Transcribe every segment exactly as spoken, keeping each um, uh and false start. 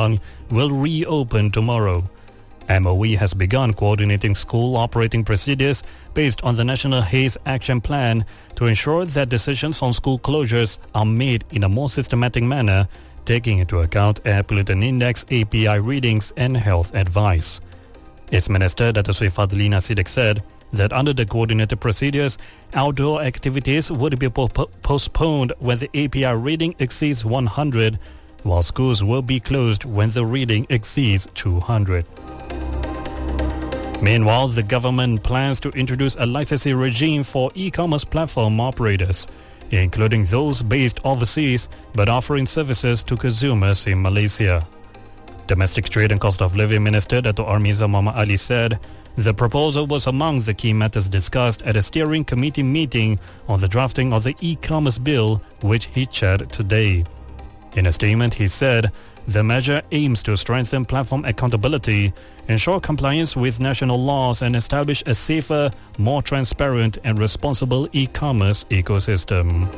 Pahang will reopen tomorrow. M O E has begun coordinating school operating procedures based on the National Haze Action Plan to ensure that decisions on school closures are made in a more systematic manner, taking into account air pollutant index, A P I readings and health advice. Its Minister Dato Sri Fadlina Siddiq said that under the coordinated procedures, outdoor activities would be po- postponed when the A P I reading exceeds one hundred, while schools will be closed when the reading exceeds two hundred. Meanwhile, the government plans to introduce a licensing regime for e-commerce platform operators, including those based overseas but offering services to consumers in Malaysia. Domestic Trade and Cost of Living Minister Dato Armiza Muhammad Ali said the proposal was among the key matters discussed at a steering committee meeting on the drafting of the e-commerce bill, which he chaired today. In a statement, he said the measure aims to strengthen platform accountability, ensure compliance with national laws and establish a safer, more transparent and responsible e-commerce ecosystem.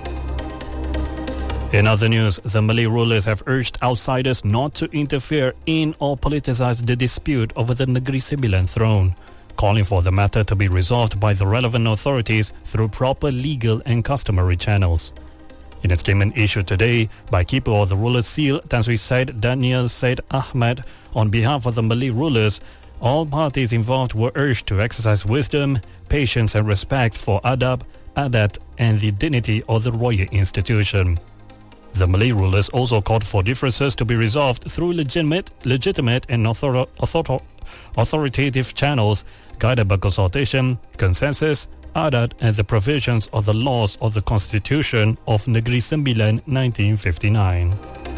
In other news, the Malay rulers have urged outsiders not to interfere in or politicize the dispute over the Negeri Sembilan throne, calling for the matter to be resolved by the relevant authorities through proper legal and customary channels. In a statement issued today by Keeper of the Ruler's Seal, Tan Sri Syed Daniel Syed Ahmad, on behalf of the Malay rulers, all parties involved were urged to exercise wisdom, patience and respect for adab, adat and the dignity of the royal institution. The Malay rulers also called for differences to be resolved through legitimate, legitimate and author- author- authoritative channels, guided by consultation, consensus, adat and the provisions of the laws of the Constitution of Negeri Sembilan nineteen fifty-nine.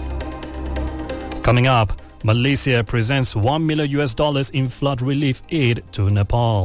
Coming up, Malaysia presents one million U S dollars in flood relief aid to Nepal.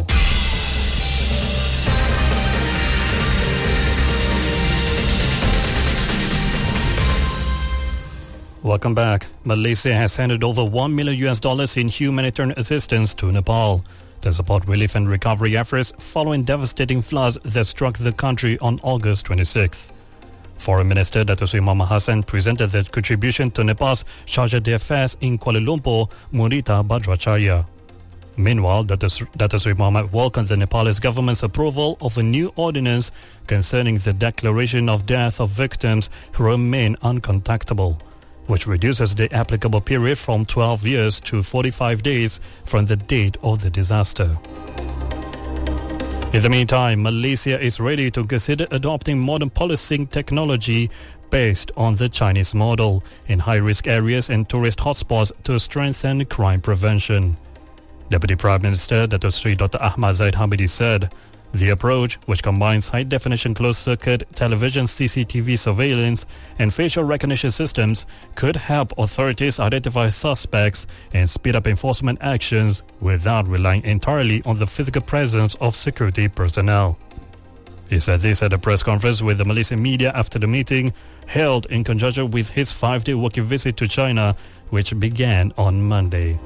Welcome back. Malaysia has handed over one million U S dollars in humanitarian assistance to Nepal to support relief and recovery efforts following devastating floods that struck the country on August twenty-sixth. Foreign Minister Dato Sri Muhammad Hassan presented the contribution to Nepal's Chargé d'Affaires in Kuala Lumpur, Murita Bhadracharya. Meanwhile, Dato Sri Muhammad welcomed the Nepalese government's approval of a new ordinance concerning the declaration of death of victims who remain uncontactable, which reduces the applicable period from twelve years to forty-five days from the date of the disaster. In the meantime, Malaysia is ready to consider adopting modern policing technology based on the Chinese model in high-risk areas and tourist hotspots to strengthen crime prevention. Deputy Prime Minister Dato Sri Doctor Ahmad Zaid Hamidi said the approach, which combines high-definition closed-circuit television C C T V surveillance and facial recognition systems, could help authorities identify suspects and speed up enforcement actions without relying entirely on the physical presence of security personnel. He said this at a press conference with the Malaysian media after the meeting held in conjunction with his five-day working visit to China, which began on Monday.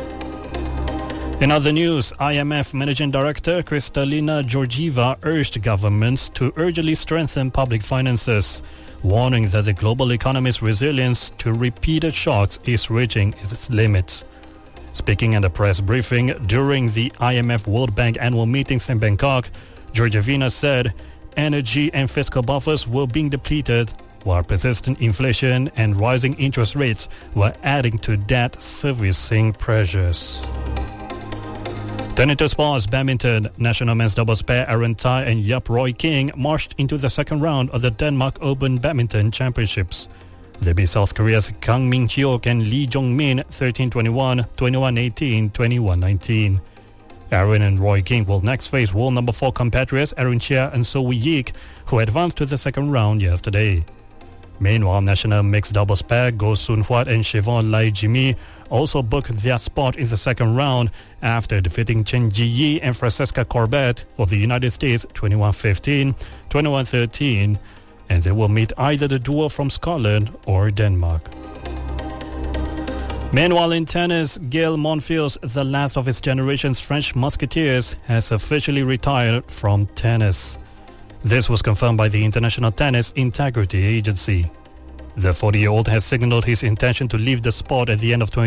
In other news, I M F Managing Director Kristalina Georgieva urged governments to urgently strengthen public finances, warning that the global economy's resilience to repeated shocks is reaching its limits. Speaking at a press briefing during the I M F World Bank annual meetings in Bangkok, Georgieva said energy and fiscal buffers were being depleted, while persistent inflation and rising interest rates were adding to debt servicing pressures. Turning to sports, badminton, national men's doubles pair Aaron Tai and Yap Roy King marched into the second round of the Denmark Open Badminton Championships. They beat South Korea's Kang Min Hyuk and Lee Jong Min thirteen twenty-one, twenty-one eighteen, twenty-one nineteen. Aaron and Roy King will next face world number four compatriots Aaron Chia and So Wee Yik, who advanced to the second round yesterday. Meanwhile, national mixed doubles pair Go Soon Huat and Siobhan Lai Jimmy also booked their spot in the second round after defeating Chen Ji-yi and Francesca Corbett of the United States twenty-one fifteen, twenty-one thirteen, and they will meet either the duo from Scotland or Denmark. Meanwhile, in tennis, Gael Monfils, the last of his generation's French musketeers, has officially retired from tennis. This was confirmed by the International Tennis Integrity Agency. The forty-year-old has signaled his intention to leave the sport at the end of twenty